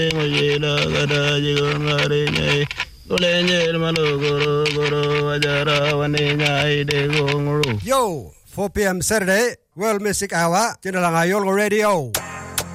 Ngoyela gada jigongare nyai Golenjel malu guru guru ajara wane nyai de gonguru. Yo, 4 p.m. Saturday, World Music Hour, trên đài Radio.